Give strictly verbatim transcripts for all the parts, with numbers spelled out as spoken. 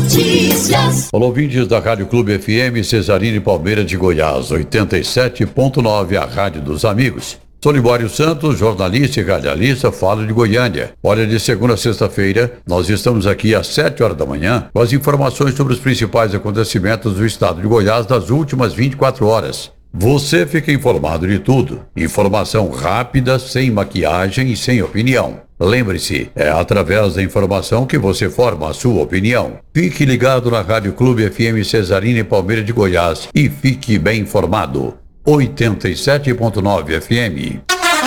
Notícias. Olá, ouvintes da Rádio Clube F M Cesarini Palmeira de Goiás, oitenta e sete ponto nove, a rádio dos amigos. Sou Libório Santos, jornalista e radialista, falo de Goiânia. Olha, de segunda a sexta-feira, nós estamos aqui às sete horas da manhã com as informações sobre os principais acontecimentos do estado de Goiás das últimas vinte e quatro horas. Você fica informado de tudo. Informação rápida, sem maquiagem e sem opinião. Lembre-se, é através da informação que você forma a sua opinião. Fique ligado na Rádio Clube F M Cesarini Palmeira de Goiás e fique bem informado. oitenta e sete ponto nove F M.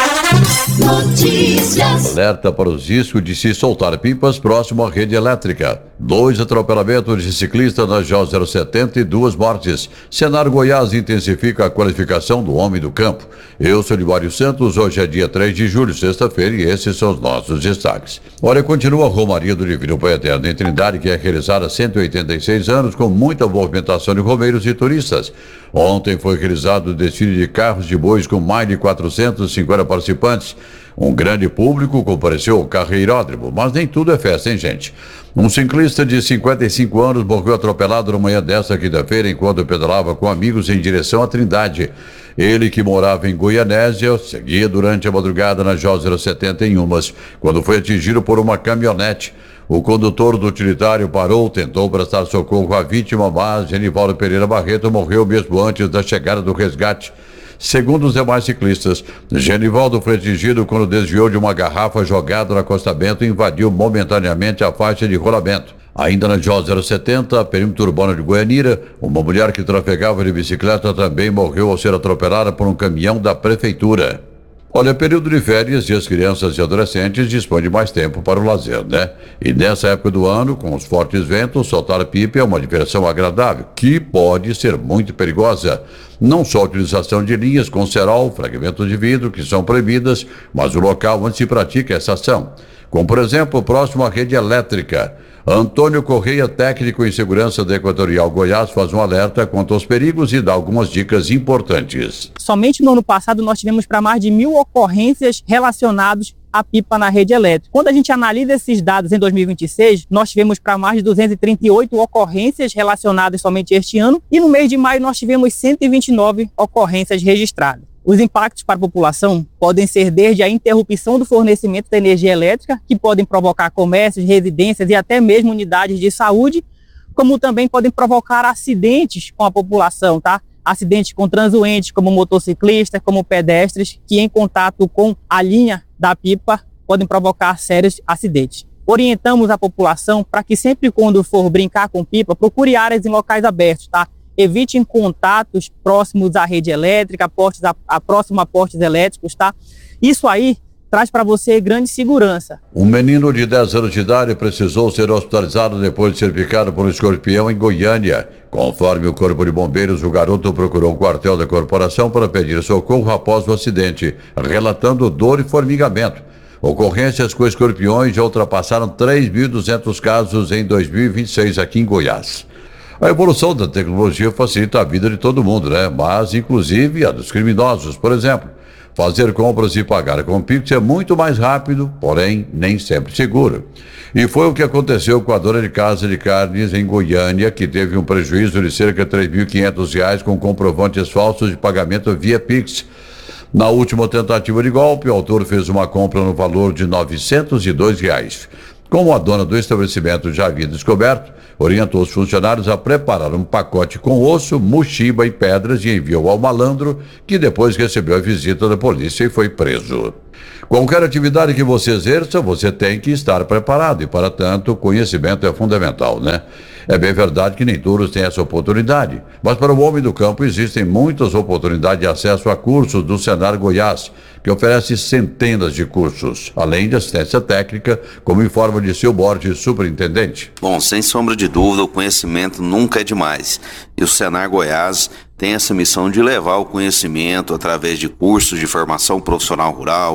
Notícias. Alerta para os riscos de se soltar pipas próximo à rede elétrica. Dois atropelamentos de ciclista na J zero setenta e duas mortes. Senar Goiás intensifica a qualificação do homem do campo. Eu sou Libório Santos, hoje é dia três de julho, sexta-feira, e esses são os nossos destaques. Olha, continua a Romaria do Divino Pai Eterno em Trindade, que é realizada há cento e oitenta e seis anos, com muita movimentação de romeiros e turistas. Ontem foi realizado o desfile de carros de bois com mais de quatrocentos e cinquenta participantes. Um grande público compareceu ao carreiródromo, mas nem tudo é festa, hein, gente? Um ciclista de cinquenta e cinco anos morreu atropelado na manhã desta quinta-feira enquanto pedalava com amigos em direção à Trindade. Ele, que morava em Goianésia, seguia durante a madrugada na J zero setenta em Umas, quando foi atingido por uma caminhonete. O condutor do utilitário parou, tentou prestar socorro à vítima, mas Genivaldo Pereira Barreto morreu mesmo antes da chegada do resgate. Segundo os demais ciclistas, Genivaldo foi atingido quando desviou de uma garrafa jogada no acostamento e invadiu momentaneamente a faixa de rolamento. Ainda na J zero setenta, perímetro urbano de Goianira, uma mulher que trafegava de bicicleta também morreu ao ser atropelada por um caminhão da prefeitura. Olha, período de férias e as crianças e adolescentes dispõem de mais tempo para o lazer, né? E nessa época do ano, com os fortes ventos, soltar pipa é uma diversão agradável, que pode ser muito perigosa. Não só a utilização de linhas com cerol, fragmentos de vidro, que são proibidas, mas o local onde se pratica essa ação. Como, por exemplo, próximo à rede elétrica. Antônio Correia, técnico em segurança da Equatorial Goiás, faz um alerta quanto aos perigos e dá algumas dicas importantes. Somente no ano passado nós tivemos para mais de mil ocorrências relacionadas à pipa na rede elétrica. Quando a gente analisa esses dados em dois mil e vinte e seis, nós tivemos para mais de duzentas e trinta e oito ocorrências relacionadas somente este ano, e no mês de maio nós tivemos cento e vinte e nove ocorrências registradas. Os impactos para a população podem ser desde a interrupção do fornecimento da energia elétrica, que podem provocar comércios, residências e até mesmo unidades de saúde, como também podem provocar acidentes com a população, tá? Acidentes com transuentes, como motociclistas, como pedestres, que em contato com a linha da pipa podem provocar sérios acidentes. Orientamos a população para que sempre quando for brincar com pipa, procure áreas em locais abertos, tá? Evitem contatos próximos à rede elétrica, postes a, a próximo a postes elétricos, tá? Isso aí traz para você grande segurança. Um menino de dez anos de idade precisou ser hospitalizado depois de ser picado por um escorpião em Goiânia. Conforme o Corpo de Bombeiros, o garoto procurou o quartel da corporação para pedir socorro após o acidente, relatando dor e formigamento. Ocorrências com escorpiões já ultrapassaram três mil e duzentos casos em dois mil e vinte e seis aqui em Goiás. A evolução da tecnologia facilita a vida de todo mundo, né? Mas, inclusive, a dos criminosos. Por exemplo, fazer compras e pagar com Pix é muito mais rápido, porém, nem sempre seguro. E foi o que aconteceu com a dona de casa de carnes em Goiânia, que teve um prejuízo de cerca de três mil e quinhentos reais com comprovantes falsos de pagamento via Pix. Na última tentativa de golpe, o autor fez uma compra no valor de novecentos e dois reais. Como a dona do estabelecimento já havia descoberto, orientou os funcionários a preparar um pacote com osso, mochiba e pedras e enviou ao malandro, que depois recebeu a visita da polícia e foi preso. Qualquer atividade que você exerça, você tem que estar preparado e, para tanto, conhecimento é fundamental, né? É bem verdade que nem todos têm essa oportunidade, mas para o homem do campo existem muitas oportunidades de acesso a cursos do Senar Goiás, que oferece centenas de cursos, além de assistência técnica, como informa Dirceu Borges, superintendente. Bom, sem sombra de dúvida, o conhecimento nunca é demais. E o Senar Goiás tem essa missão de levar o conhecimento através de cursos de formação profissional rural,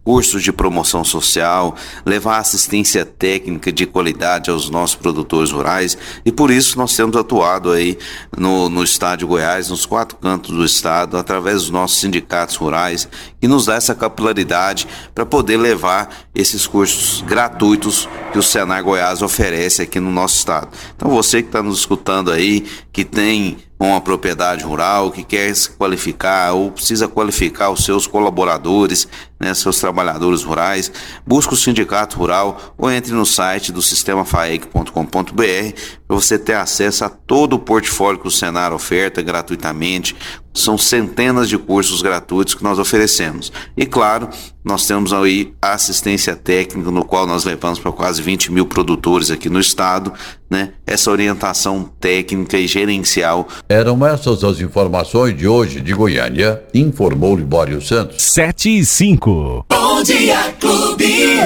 cursos de promoção social, levar assistência técnica de qualidade aos nossos produtores rurais, e por isso nós temos atuado aí no, no estado de Goiás, nos quatro cantos do estado, através dos nossos sindicatos rurais, que nos dá essa capilaridade para poder levar esses cursos gratuitos que o Senar Goiás oferece aqui no nosso estado. Então você que está nos escutando aí, que tem uma propriedade rural, que quer se qualificar ou precisa qualificar os seus colaboradores, né, seus trabalhadores rurais, busque o sindicato rural ou entre no site do sistema faec ponto com ponto br para você ter acesso a todo o portfólio que o Senar oferta gratuitamente. São centenas de cursos gratuitos que nós oferecemos. E claro, nós temos aí a assistência técnica, no qual nós levamos para quase vinte mil produtores aqui no estado, né? Essa orientação técnica e gerencial. Eram essas as informações de hoje de Goiânia, informou Libório Santos. sete e cinco. Bom Dia Clube.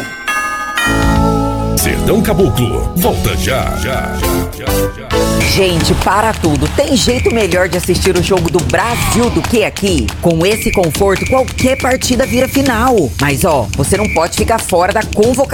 Sertão Caboclo, volta já, já, já, já, já. Gente, para tudo. Tem jeito melhor de assistir o jogo do Brasil do que aqui? Com esse conforto, qualquer partida vira final. Mas ó, você não pode ficar fora da convocação